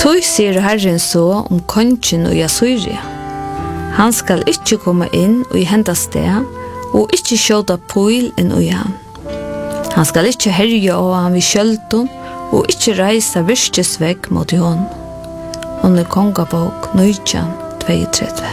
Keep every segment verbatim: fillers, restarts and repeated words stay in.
Tog sier Herren så om kongen og Assyria. Han skal ikke komme inn og i hendas sted, og ikke skjøte pøyl inn i han. Han skal ikke herje av han vid kjølten, og ikke reise virkesvegg mot hånd. Under kongabok nøytjan trettio.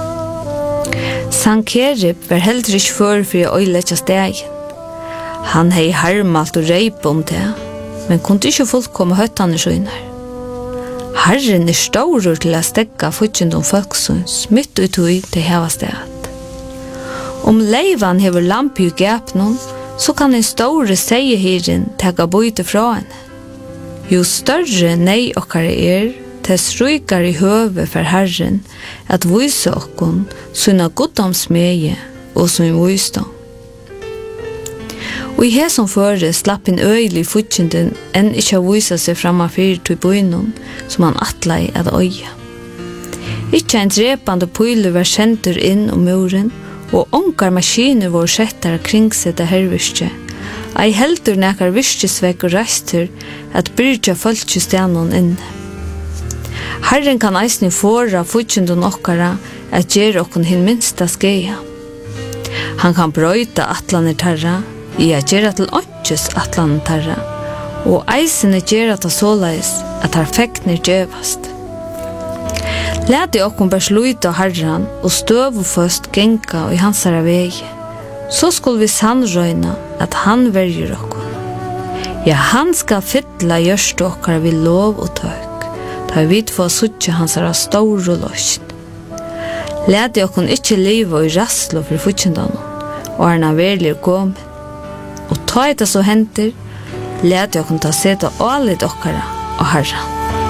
Sankerib var heller ikke før for å øyletja stegen. Han hei harmalt og reip om det, men kunne ikke fullkomme høttene skjønner. Herren er stor til å stegge fortjent om folksons, midt ut i det heva stedet. Om leivan hever lamp i gapnon, så kan en store seiehiren tega bøyde fra henne. Jo større nei okkar er, tess rykar i høve for Herren at vise okkon sunna goddomsmeie og sunn visdom. Og i hæsom føre slapp en øylig futjenden enn ikkje vise seg framma fyrir til bøynon som han atlai at øya. Ikkje en drepande pøyler var sendur inn om muren, og onkar maskiner var settere kring seg til hervirke. Ei heldur nekar virkesvegg og reister at byrja folkje stenon inne. Herren kan eisne fåra futjenden okkara at gjer okkon hin minsta skeia. Han kan brøyta atlaner tarra, i a gjerra til åndsjes atlanen tarra, og eisene gjerra til såleis at her fekkner djevast. Lede okkom bærs luita Herran og støv og først genka i hansara vei, så skulle vi sannrøyna at han verger okkom. Ja, han skal fytla gjørst okkar vi lov og tøk, da vi få suttje hansara stor og løsn. Lede okkom ikkje liva i rasslo for futjendan, og er na verlig gåm. Og ta etter så henter, lete jeg kunne ta sete alle dokkara og Herren.